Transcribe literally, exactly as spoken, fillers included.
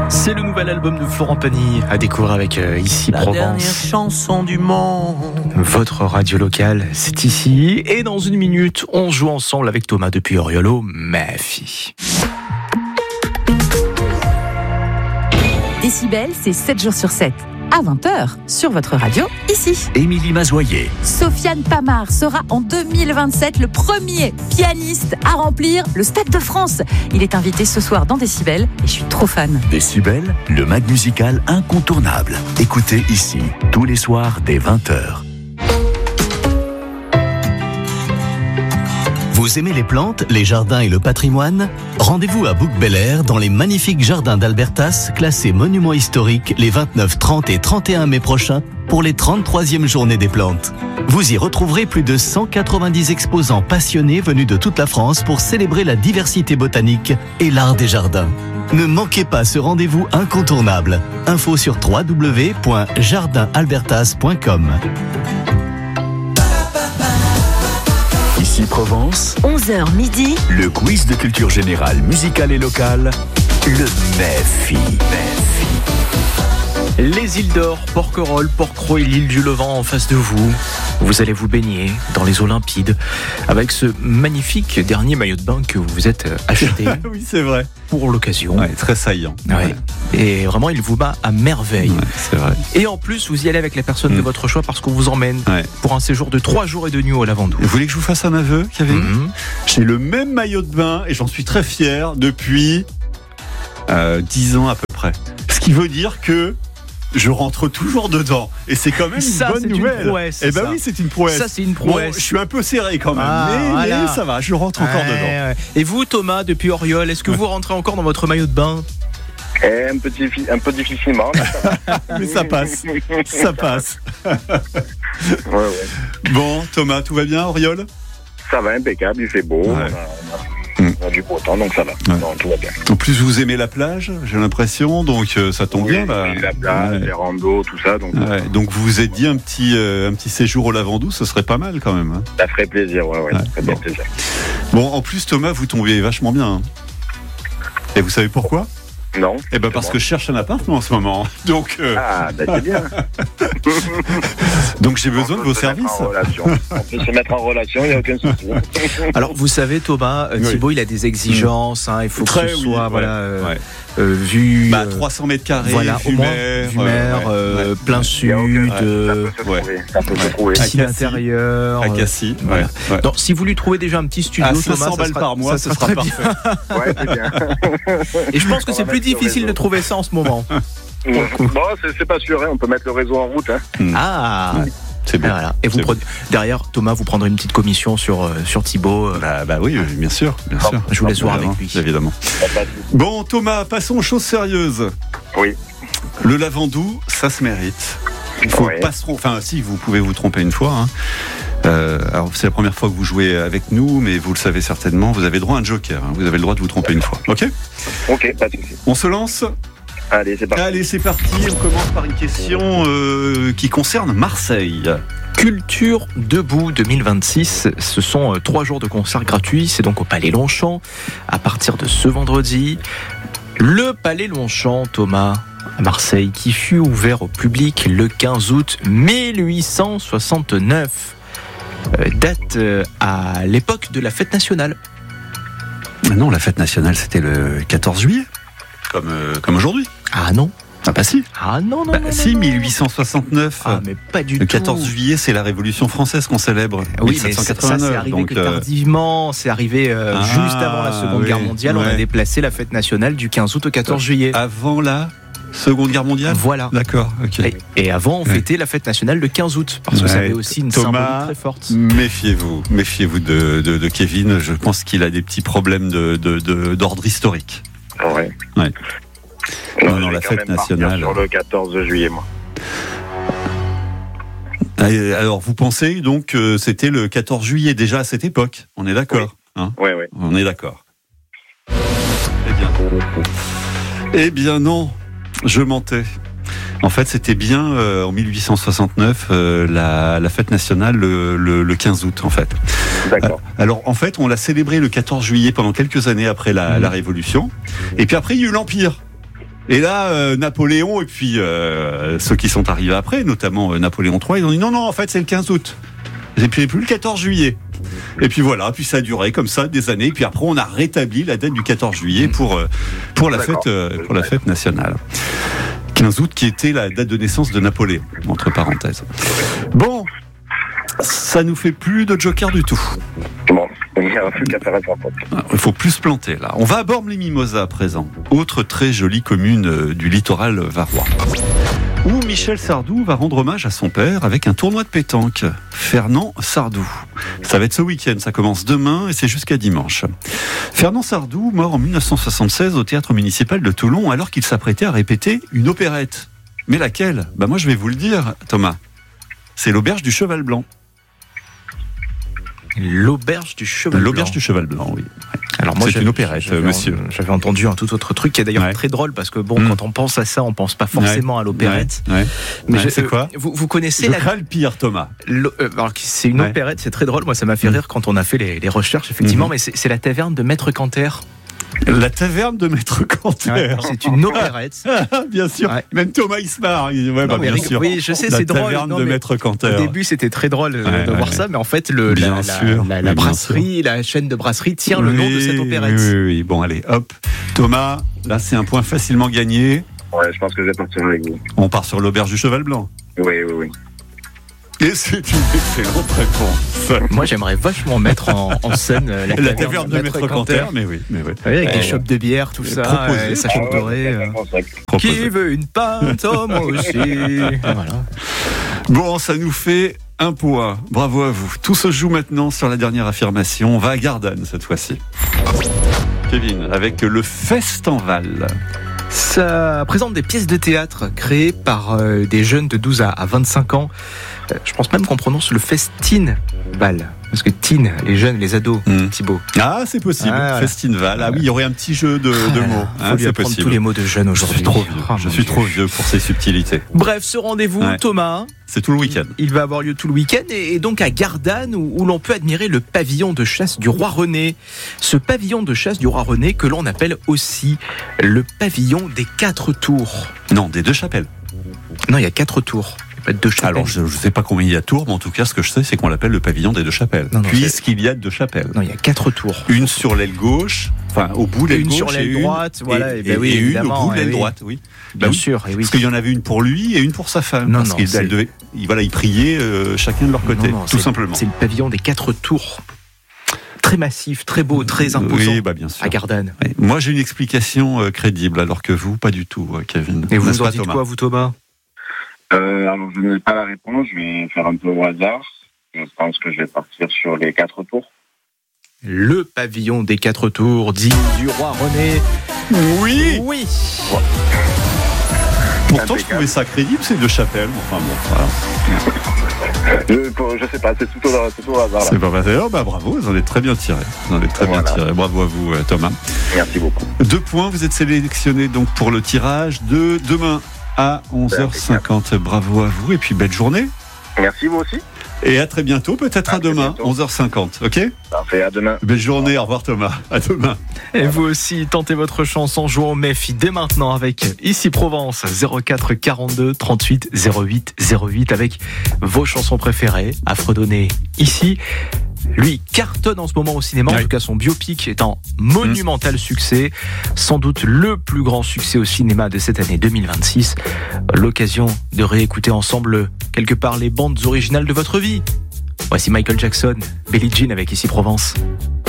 C'est le nouvel album de Florent Pagny à découvrir avec euh, Ici La Provence. dernière chanson du monde. Votre radio locale, c'est ici. Et dans une minute, on joue ensemble avec Thomas depuis Oriolo, ma fille. Décibel, c'est sept jours sur sept. À vingt heures, sur votre radio, ici. Émilie Mazoyer. Sofiane Pamar sera en deux mille vingt-sept le premier pianiste à remplir le Stade de France. Il est invité ce soir dans Décibel et je suis trop fan. Décibel, le mag musical incontournable. Écoutez ici, tous les soirs dès vingt heures. Vous aimez les plantes, les jardins et le patrimoine ? Rendez-vous à Bouc-Bel-Air dans les magnifiques jardins d'Albertas, classés monuments historiques les vingt-neuf, trente et trente et un mai prochains pour les trente-troisième journées des plantes. Vous y retrouverez plus de cent quatre-vingt-dix exposants passionnés venus de toute la France pour célébrer la diversité botanique et l'art des jardins. Ne manquez pas ce rendez-vous incontournable. Info sur w w w point jardin albertas point com. Ici Provence, onze heures midi. le quiz de culture générale, musicale et locale, le Méfi. Les îles d'Or, Porquerolles, Porquerolles et l'île du Levant en face de vous. Vous allez vous baigner dans les eaux limpides avec ce magnifique dernier maillot de bain que vous vous êtes acheté Oui, c'est vrai. pour l'occasion. Ouais, très saillant. Ouais. Et vraiment, il vous bat à merveille. Ouais, c'est vrai. Et en plus, vous y allez avec la personne Mm. de votre choix parce qu'on vous emmène Ouais. pour un séjour de trois jours et deux nuits au Lavandou. Vous voulez que je vous fasse un aveu, Kevin ? Mhm. J'ai le même maillot de bain et j'en suis très fier depuis euh, dix ans à peu près. Ce qui veut dire que je rentre toujours dedans. Et c'est quand même Ça, une bonne c'est une nouvelle. prouesse, Eh ben ça. oui, c'est une prouesse. Ça, c'est une Bon, prouesse. je suis un peu serré quand même, Ah, mais, voilà. mais ça va, je rentre encore Ouais, dedans. ouais. Et vous, Thomas, depuis Oriol, est-ce que vous rentrez encore dans votre maillot de bain ? Eh, un, peu diffi- un peu difficilement. mais ça va. Mais ça passe, ça passe. Ouais, ouais. Bon, Thomas, tout va bien, Oriol ? Ça va, impeccable, il fait beau. Ouais. On, a, on, a, on a du beau temps, donc ça va. Ouais. Non, tout va bien. En plus, vous aimez la plage, j'ai l'impression, donc euh, ça tombe Oui, bien. Là. oui, la plage, Ouais. les randos, tout ça. Donc Ouais, donc vous vous êtes dit un petit, euh, un petit séjour au Lavandou, ce serait pas mal quand même. Hein. ça ferait plaisir, ouais, ouais, ça Ouais, ferait bien bon. plaisir. Bon, en plus, Thomas, vous tombez vachement bien. Hein. Et vous savez pourquoi ? Non Eh ben parce que je cherche un appartement en ce moment. Donc, euh, Ah, ben c'est bien. donc j'ai besoin On de peut vos se services. mettre en relation. On peut se mettre en relation, il n'y a aucun souci. Alors, vous savez, Thomas, euh, Oui. Thibaut, il a des exigences. Hein, il faut Très, que ce oui, soit ouais, voilà, euh, ouais. euh, vu. Bah, euh, trois cents mètres carrés, voilà, au vue moins, mer, vue ouais, mer, ouais, euh, ouais. plein Il y sud, a aucun- euh, Ça peut se ouais. trouver. Ça peut se Ouais. trouver. À piscine Cassis. intérieure. À euh, Cassis, ouais, voilà. ouais. Donc, si vous lui trouvez déjà un petit studio, À Thomas, cinq cents ça balles sera, par mois, ça ce sera sera très bien. parfait. Ouais, c'est bien. Et je pense que On c'est va plus mettre le difficile réseau. de trouver ça en ce moment. Bon, c'est, c'est pas sûr, hein, on peut mettre le réseau en route. Hein. Ah. Ouais. C'est Et, bon. voilà. Et vous C'est prenez, derrière, Thomas, vous prendrez une petite commission sur, euh, sur Thibaut. euh, Bah, bah oui, bien sûr, bien sûr. Je vous laisse voir Évidemment, avec lui. Évidemment. Pas de souci. Bon, Thomas, passons aux choses sérieuses. Oui. Le Lavandou, ça se mérite. Il faut Ouais. pas se tromper. Enfin, si, vous pouvez vous tromper une fois. Hein. Euh, alors, c'est la première fois que vous jouez avec nous, mais vous le savez certainement, vous avez droit à un joker. Hein. Vous avez le droit de vous tromper une fois. Ok ? Ok, pas de souci. On se lance ? Allez, c'est parti. Allez, c'est parti. On commence par une question euh, qui concerne Marseille. Culture Debout deux mille vingt-six, ce sont euh, trois jours de concerts gratuits, c'est donc au Palais Longchamp, à partir de ce vendredi. Le Palais Longchamp, Thomas, à Marseille, qui fut ouvert au public le quinze août mille huit cent soixante-neuf, euh, date euh, à l'époque de la fête nationale. Non, la fête nationale, c'était le quatorze juillet, comme, euh, comme aujourd'hui. Ah non Ah bah si. Ah non, non, Bah, non, si, non, non. mille huit cent soixante-neuf. Ah mais pas du Le tout. quatorze juillet, c'est la Révolution française qu'on célèbre. Oui, mais ça, ça, c'est arrivé donc, que euh, tardivement, c'est arrivé euh, Ah, juste avant la Seconde oui, Guerre mondiale, on a ouais. déplacé la fête nationale du quinze août au quatorze juillet. avant la Seconde Guerre mondiale. Voilà. D'accord, ok. Et, et avant, on Ouais. fêtait la fête nationale le quinze août, parce que Ouais. ça avait aussi une Thomas, symbolique très forte. Méfiez-vous, méfiez-vous de, de, de Kevin. Je pense qu'il a des petits problèmes de, de, de- d'ordre historique. Ouais. Ouais. Non, non, je vais la quand fête même partir nationale. Sur le quatorze juillet, moi. Et alors, vous pensez donc que c'était le quatorze juillet déjà à cette époque ? On est d'accord, hein ? Ouais, ouais. On est d'accord. Eh bien, eh bien non, je mentais. En fait, c'était bien euh, en mille huit cent soixante-neuf euh, la, la fête nationale le, le, le quinze août, en fait. D'accord. Euh, alors, en fait, on l'a célébré le quatorze juillet pendant quelques années après la, Mmh. la Révolution. Et puis après, il y a eu l'Empire. Et là, euh, Napoléon et puis euh, ceux qui sont arrivés après, notamment euh, Napoléon trois, ils ont dit non, non, en fait, c'est le quinze août. Et puis, plus le quatorze juillet. Et puis voilà, puis ça a duré comme ça des années. Et puis après, on a rétabli la date du quatorze juillet pour, euh, pour, la, fête, euh, pour la fête nationale. quinze août qui était la date de naissance de Napoléon, entre parenthèses. Bon, ça nous fait plus de joker du tout. Bon, il n'y a plus qu'à faire attention. Il faut plus se planter là. On va à Bormes-les-Mimosas à présent, autre très jolie commune euh, du littoral varois, où Michel Sardou va rendre hommage à son père avec un tournoi de pétanque. Fernand Sardou. Ça va être ce week-end, ça commence demain et c'est jusqu'à dimanche. Fernand Sardou, mort en dix-neuf cent soixante-seize au théâtre municipal de Toulon alors qu'il s'apprêtait à répéter une opérette. Mais laquelle ? Bah moi je vais vous le dire, Thomas. C'est l'Auberge du Cheval Blanc. L'Auberge du Cheval Blanc. L'Auberge du Cheval Blanc, oui. Alors moi, c'est une opérette, j'avais, monsieur. J'avais entendu un tout autre truc qui est d'ailleurs ouais. très drôle parce que bon, mmh. quand on pense à ça, on pense pas forcément ouais. à l'opérette. Ouais. Ouais. Mais ouais, je, c'est euh, quoi ? Vous, vous connaissez je la. crains le pire, Thomas. Le, euh, alors c'est une ouais. opérette, c'est très drôle. Moi, ça m'a fait rire mmh. quand on a fait les, les recherches, effectivement. Mmh. Mais c'est, c'est la taverne de Maître Canter. La taverne de Maître Canter. Ouais, c'est une opérette. Bien sûr. Ouais. Même Thomas il se marre. Il dit, ouais, bah, bien Ric, sûr. Oui, je sais, la c'est drôle. La taverne non, de Maître Canter. Au début, c'était très drôle ouais, de ouais, voir ouais. ça, mais en fait, le, bien la, sûr. la, la, la brasserie, la chaîne de brasserie tient oui, le nom de cette opérette. Oui, oui, oui. Bon, allez, hop. Thomas, là, c'est un point facilement gagné. Ouais, je pense que je vais partir avec vous. On part sur l'Auberge du Cheval Blanc. Oui, oui, oui. Et c'est une excellente réponse. Moi, j'aimerais vachement mettre en, en scène la, la taverne de Maître Canter. Mais oui, mais oui. oui avec euh, des chopes de bière, tout ça, proposé, euh, sa chope dorée. Euh. Qui veut une pinte, oh, moi aussi. Voilà. Bon, ça nous fait un point. Bravo à vous. Tout se joue maintenant sur la dernière affirmation. On va à Gardanne cette fois-ci. Kevin, avec le Festenval. Ça présente des pièces de théâtre créées par euh, des jeunes de douze à vingt-cinq ans. Euh, je pense même qu'on prononce le Festinval. Parce que teen, les jeunes, les ados, mmh. Thibaut. Ah, c'est possible. Ah, voilà. Festinval. Ah oui, il y aurait un petit jeu de, de mots. Il faut lui apprendre tous les mots de jeunes aujourd'hui. Je suis trop vieux, oh, je suis trop vieux pour ces subtilités. Bref, ce rendez-vous, ouais. Thomas, c'est tout le week-end. Il va avoir lieu tout le week-end et, et donc à Gardanne où, où l'on peut admirer le pavillon de chasse du roi René. Ce pavillon de chasse du roi René que l'on appelle aussi le pavillon des quatre tours. Non, des deux chapelles. Non, il y a quatre tours. Deux chapelles. Alors, je ne sais pas combien il y a de tours, mais en tout cas, ce que je sais, c'est qu'on l'appelle le pavillon des deux chapelles. Non, non, puisqu'il y a deux chapelles. Non, il y a quatre tours. Une sur l'aile gauche, enfin, au bout de l'aile une gauche. Sur l'aile et droite, une, voilà. Et, ben oui, et une au bout de l'aile oui. droite, oui. Bien bah, sûr, et oui. Parce qu'il y en avait une pour lui et une pour sa femme. Non, parce non. qu'ils C'est... devaient, voilà, ils priaient euh, chacun de leur côté, non, non, tout c'est, simplement. C'est le pavillon des quatre tours. Très massif, très beau, très imposant. Oui, bah bien sûr. À Gardanne. Oui. Moi, j'ai une explication euh, crédible, alors que vous, pas du tout, euh, Kevin. Et vous N'est-ce en pas, dites Thomas quoi, vous, Thomas? Euh, alors, je n'ai pas la réponse, je vais faire un peu au hasard. Je pense que je vais partir sur les quatre tours. Le pavillon des quatre tours, digne du roi René. Oui. Oui. Ouais. Pourtant, je trouvais ça crédible, ces deux chapelles. Enfin bon, voilà. Je, je sais pas, c'est tout au, c'est tout au hasard. Là. C'est pas passé. Oh, bah bravo, vous en êtes très bien tiré. Vous en êtes très voilà. bien tiré. Bravo à vous, Thomas. Merci beaucoup. Deux points, vous êtes sélectionné donc pour le tirage de demain à onze heures cinquante. Bravo à vous et puis belle journée. Merci, vous aussi. Et à très bientôt, peut-être à, à demain, onze heures cinquante, ok ? Parfait, à demain. Belle journée, au revoir Thomas, à demain. Et vous aussi, tentez votre chance en jouant au M E F I dès maintenant avec Ici Provence, zéro quatre quarante-deux trente-huit zéro huit zéro huit, avec vos chansons préférées à fredonner ici. Lui cartonne en ce moment au cinéma, oui. En tout cas son biopic est un monumental mmh. succès, sans doute le plus grand succès au cinéma de cette année deux mille vingt-six. L'occasion de réécouter ensemble quelque part les bandes originales de votre vie. Voici Michael Jackson, Billie Jean avec Ici Provence.